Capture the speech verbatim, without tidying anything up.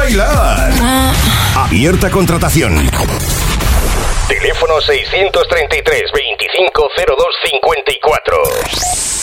bailar. Abierta contratación. Teléfono seiscientos treinta y tres, veinticinco, cero dos cincuenta y cuatro.